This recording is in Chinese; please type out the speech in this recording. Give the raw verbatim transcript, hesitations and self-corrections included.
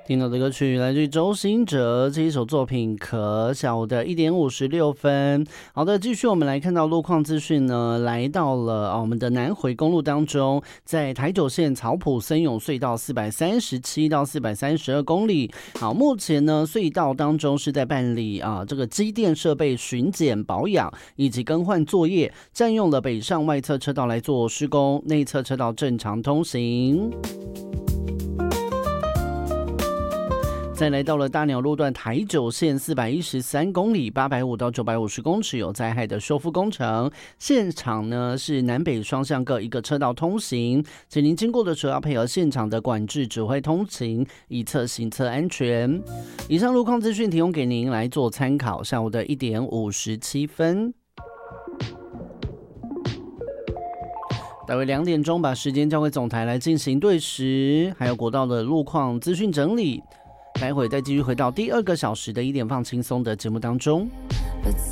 听到的歌曲来自于周兴哲这一首作品《可》，下午的一点五十六分。好的，继续我们来看到路况资讯呢，来到了、哦、我们的南回公路当中，在台九线草埔森永隧道四百三十七到四百三十二公里。好，目前呢隧道当中是在办理啊这个机电设备巡检保养以及更换作业，占用了北上外侧车道来做施工，内侧车道正常通行。再来到了大鸟路段台九线四百一十三公里八百五到九百五十公尺有灾害的修复工程，现场呢是南北双向各一个车道通行，请您经过的时候要配合现场的管制指挥通行，以策行车安全。以上路况资讯提供给您来做参考。下午的一点五十七分，大约两点钟把时间交给总台来进行对时还有国道的路况资讯整理。待会再继续回到第二个小时的一点放轻松的节目当中。